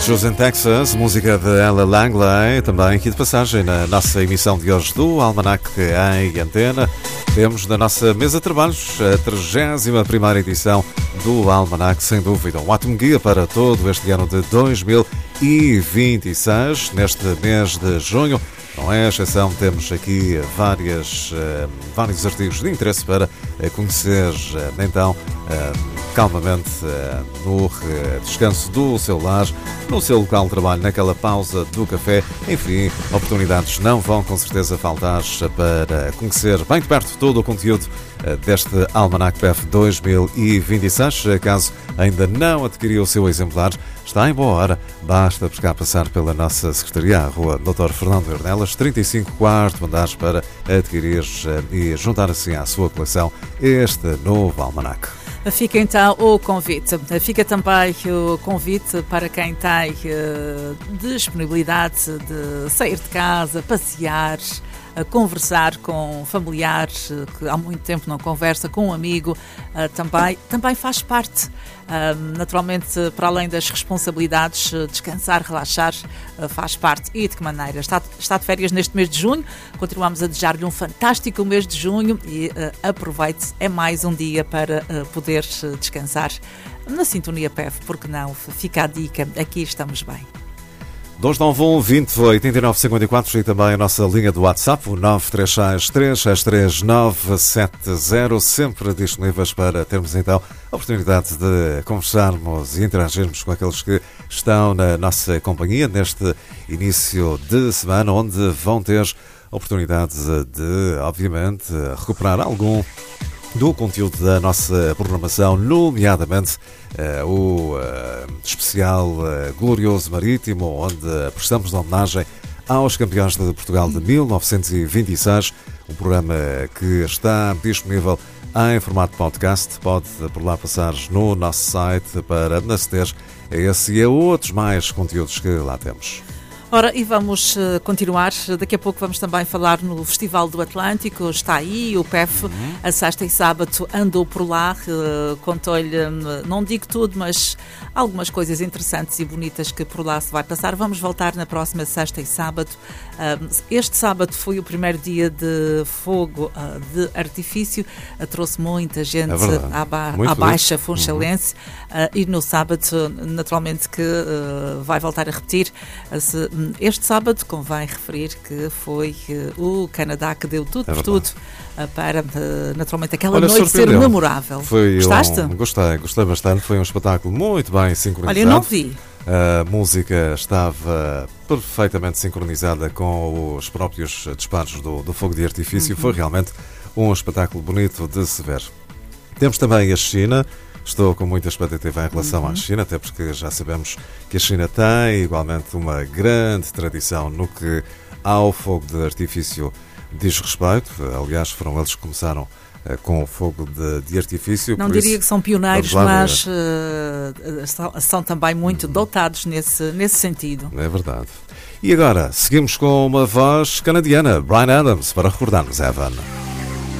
Houston, Texas, música de Ella Langley, também aqui de passagem na nossa emissão de hoje do Almanac em Antena. Temos na nossa mesa de trabalhos a 31ª edição do Almanac, sem dúvida. Um ótimo guia para todo este ano de 2026, neste mês de junho. Não é exceção, temos aqui vários artigos de interesse para conhecer, então, calmamente, no descanso do seu lar, no seu local de trabalho, naquela pausa do café. Enfim, oportunidades não vão com certeza faltar para conhecer bem de perto todo o conteúdo deste Almanac PEF 2026. Caso ainda não adquiriu o seu exemplar, está em boa hora. Basta por cá passar pela nossa secretaria, à rua Dr. Fernando Ornelas, 35, quarto andares, para adquirir e juntar assim à sua coleção este novo Almanac. Fica então o convite. Fica também o convite para quem tem disponibilidade de sair de casa, passear, conversar com familiares que há muito tempo não conversa, com um amigo, também faz parte. Naturalmente, para além das responsabilidades, descansar, relaxar, faz parte. E de que maneira? Está de férias neste mês de junho, continuamos a desejar-lhe um fantástico mês de junho e aproveite, é mais um dia para poder descansar na sintonia PEF, porque não? Fica a dica, aqui estamos bem. 291 20 89 54 e também a nossa linha do WhatsApp, o 936 363 970, sempre disponíveis para termos então a oportunidade de conversarmos e interagirmos com aqueles que estão na nossa companhia neste início de semana, onde vão ter a oportunidade de, obviamente, recuperar algum do conteúdo da nossa programação, nomeadamente o especial Glorioso Marítimo, onde prestamos homenagem aos campeões de Portugal de 1926, um programa que está disponível em formato podcast. Pode por lá passar no nosso site para aceder a esse e a outros mais conteúdos que lá temos. Ora, e vamos continuar. Daqui a pouco vamos também falar no Festival do Atlântico. Está aí o PEF, a sexta e sábado andou por lá, contou-lhe, não digo tudo, mas algumas coisas interessantes e bonitas que por lá se vai passar. Vamos voltar na próxima sexta e sábado. Este sábado foi o primeiro dia de fogo de artifício, trouxe muita gente à Baixa Funchalense, e no sábado, naturalmente, que vai voltar a repetir. Este sábado convém referir que foi o Canadá que deu tudo por tudo para, naturalmente, aquela noite ser memorável. Gostaste? Gostei bastante, foi um espetáculo muito bem sincronizado. Olha, eu não vi. A música estava perfeitamente sincronizada com os próprios disparos do fogo de artifício. Foi realmente um espetáculo bonito de se ver. Temos também a China. Estou com muita expectativa em relação à China, até porque já sabemos que a China tem igualmente uma grande tradição no que ao fogo de artifício diz respeito. Aliás, foram eles que começaram com o fogo de artifício. Não diria que são pioneiros, mas são também muito dotados nesse sentido. É verdade. E agora, seguimos com uma voz canadiana, Bryan Adams, para recordarmos Evan.